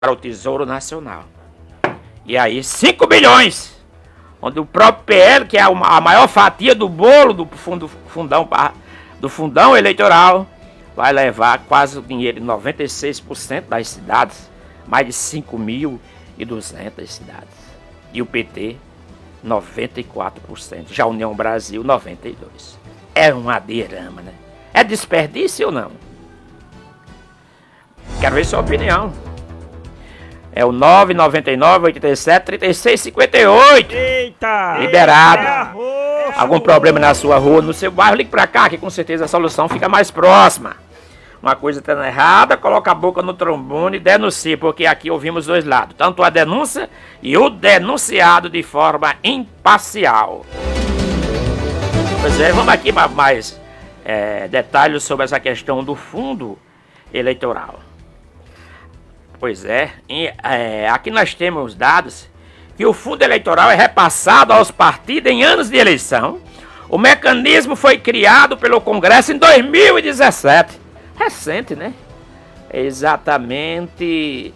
para o Tesouro Nacional. E aí 5 bilhões, onde o próprio PL, que é a maior fatia do bolo do fundão eleitoral, vai levar quase o dinheiro de 96% das cidades, mais de 5.200 cidades. E o PT, 94%. Já a União Brasil, 92%. É uma derrama, né? É desperdício ou não? Quero ver sua opinião. É o 999 87 36 58. Eita! Liberado. Algum problema na sua rua, no seu bairro, ligue pra cá, que com certeza a solução fica mais próxima. Uma coisa estando errada, coloca a boca no trombone e denuncie, porque aqui ouvimos dois lados, tanto a denúncia e o denunciado de forma imparcial. Pois é, vamos aqui para mais detalhes sobre essa questão do fundo eleitoral. Pois é, aqui nós temos dados que o fundo eleitoral é repassado aos partidos em anos de eleição. O mecanismo foi criado pelo Congresso em 2017. Recente, né? Exatamente,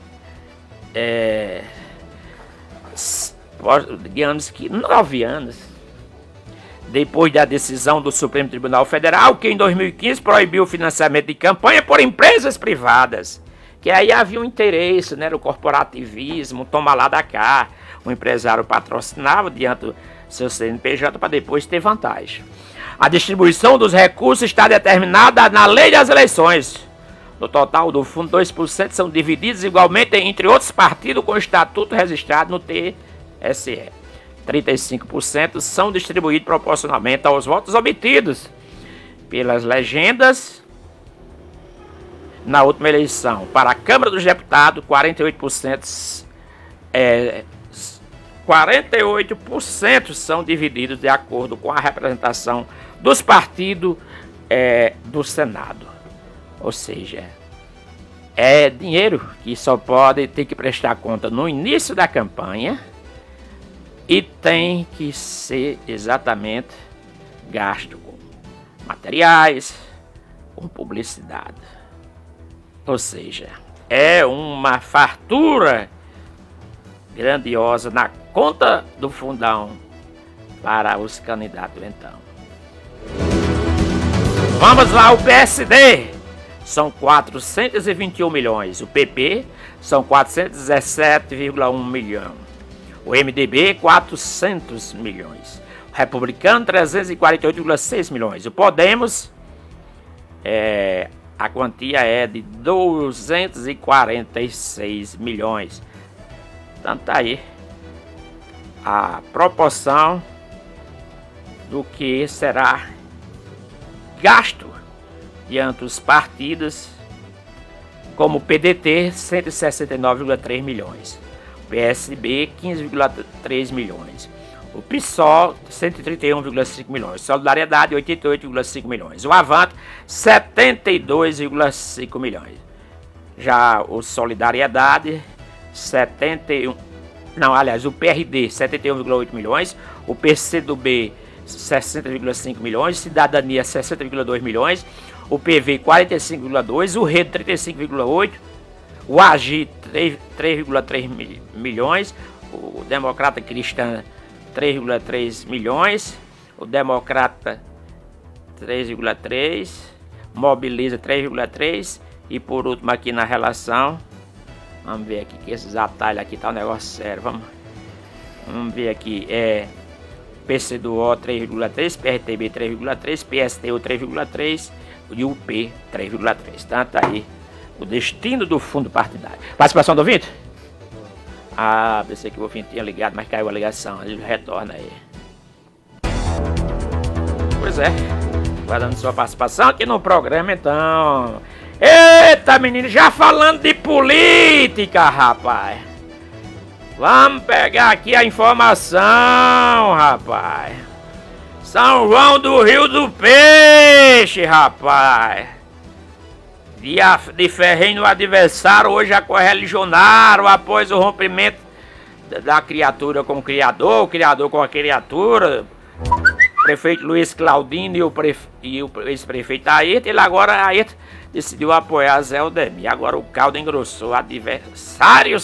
digamos que 9 anos. Depois da decisão do Supremo Tribunal Federal, que em 2015 proibiu o financiamento de campanha por empresas privadas. Que aí havia um interesse, né, no corporativismo, toma lá da cá. O empresário patrocinava diante do seu CNPJ para depois ter vantagem. A distribuição dos recursos está determinada na lei das eleições. No total do fundo, 2% são divididos igualmente entre outros partidos com estatuto registrado no TSE. 35% são distribuídos proporcionalmente aos votos obtidos pelas legendas na última eleição. Para a Câmara dos Deputados, 48% são divididos de acordo com a representação dos partidos do Senado. Ou seja, é dinheiro que só pode ter que prestar conta no início da campanha e tem que ser exatamente gasto com materiais, com publicidade. Ou seja, é uma fartura grandiosa na conta do fundão para os candidatos então. Vamos lá, o PSD são 421 milhões, o PP são 417,1 milhão, o MDB 400 milhões, o Republicano 348,6 milhões, o Podemos a quantia é de 246 milhões. Então tá aí a proporção do que será gasto diante dos partidos, como o PDT 169,3 milhões, o PSB 15,3 milhões, o PSOL 131,5 milhões, Solidariedade 88,5 milhões, o Avante 72,5 milhões. Já o Solidariedade o PRD 71,8 milhões, o PCdoB 60,5 milhões, Cidadania 60,2 milhões, o PV 45,2, o Rede 35,8, o AGI 3,3 milhões, o Democrata Cristã 3,3 milhões, o Democrata 3,3, Mobiliza 3,3 e por último aqui na relação, vamos ver aqui que esses atalhos aqui tá um negócio sério, vamos ver aqui, PCdoO 3,3, PRTB 3,3, PSTU 3,3 e o P 3,3, tá? Tá aí o destino do fundo partidário. Participação do ouvinte? Pensei que o ouvinte tinha ligado, mas caiu a ligação, ele retorna aí. Pois é, guardando sua participação aqui no programa então. Eita menino, já falando de política, rapaz. Vamos pegar aqui a informação, rapaz. São João do Rio do Peixe, rapaz. De ferrenho no adversário, hoje a correligionário após o rompimento da criatura com o criador com a criatura. Prefeito Luiz Claudino e o ex-prefeito Ayrton, ele agora Ayrton decidiu apoiar Zé Aldemir. Agora o caldo engrossou, adversários